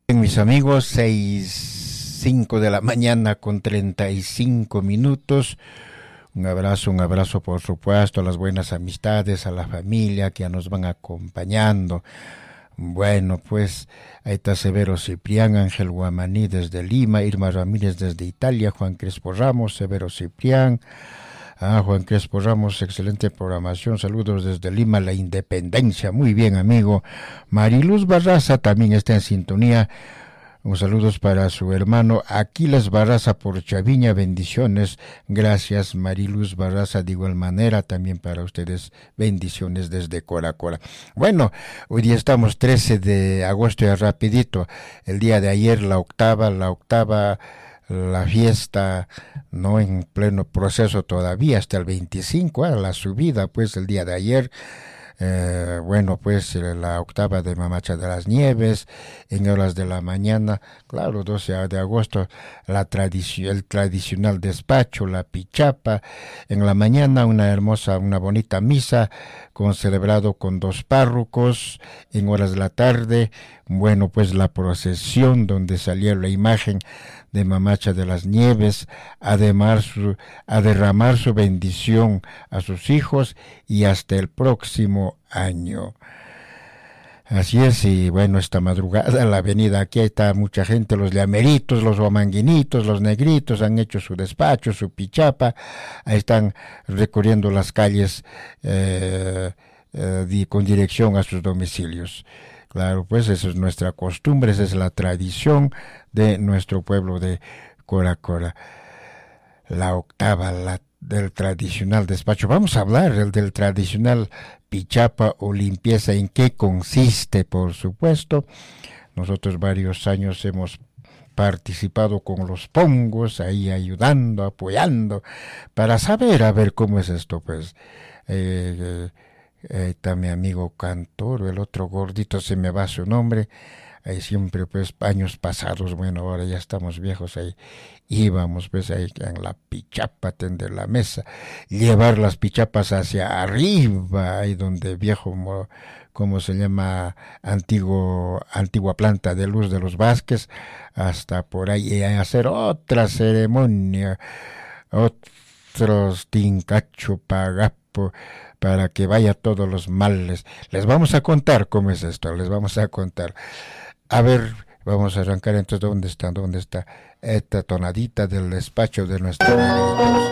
Mis amigos, 5 de la mañana con 35 minutos. Un abrazo por supuesto a las buenas amistades, a la familia que ya nos van acompañando. Bueno, pues ahí está Severo Ciprián, Ángel Guamaní desde Lima, Irma Ramírez desde Italia, Juan Crespo Ramos, Severo Ciprián. Juan Crespo Ramos, excelente programación, saludos desde Lima, La Independencia, muy bien amigo. Mariluz Barraza también está en sintonía, un saludos para su hermano Aquiles Barraza por Chaviña, bendiciones, gracias Mariluz Barraza, de igual manera también para ustedes, bendiciones desde Cora Cora. Bueno, hoy día estamos 13 de agosto, ya rapidito, el día de ayer la octava, la fiesta, no en pleno proceso todavía, hasta el 25, la subida, pues el día de ayer, bueno, pues la octava de Mamacha de las Nieves, en horas de la mañana, claro, 12 de agosto, el tradicional despacho, la pichapa, en la mañana una bonita misa, celebrado con 2 párrocos, en horas de la tarde, bueno, pues la procesión donde salió la imagen de Mamacha de las Nieves a derramar su bendición a sus hijos y hasta el próximo año. Así es, y bueno, esta madrugada en la avenida aquí está mucha gente, los lameritos, los guamanguinitos, los negritos han hecho su despacho, su pichapa, ahí están recorriendo las calles con dirección a sus domicilios. Claro, pues esa es nuestra costumbre, esa es la tradición de nuestro pueblo de Cora Cora. La octava, del tradicional despacho. Vamos a hablar del tradicional pichapa o limpieza, en qué consiste, por supuesto. Nosotros varios años hemos participado con los pongos, ahí ayudando, apoyando, para saber, a ver cómo es esto, pues. Está mi amigo Cantor, el otro gordito, se me va su nombre, siempre pues años pasados, bueno, ahora ya estamos viejos, ahí íbamos pues ahí en la pichapa, tender la mesa, llevar las pichapas hacia arriba, ahí donde viejo, como se llama, antigua planta de luz de los Vázquez, hasta por ahí, y hacer otra ceremonia, otros tincacho, pagapo, para que vaya todos los males. Les vamos a contar cómo es esto, les vamos a contar. A ver, vamos a arrancar entonces, ¿dónde está esta tonadita del despacho de nuestro